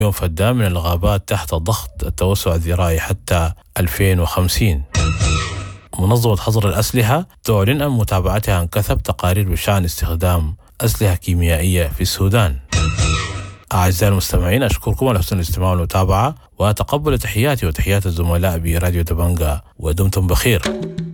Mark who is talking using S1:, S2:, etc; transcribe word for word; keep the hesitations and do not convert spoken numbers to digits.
S1: مليون فدان من الغابات تحت ضغط التوسع الذرائي حتى ألفين وخمسين. منظمة حظر الأسلحة تعلن عن متابعتها عن كثب تقارير بشأن استخدام أسلحة كيميائية في السودان. أعزائي المستمعين، أشكركم على حسن الاستماع والمتابعة، وأتقبل تحياتي وتحيات الزملاء براديو دبنجة، ودمتم بخير.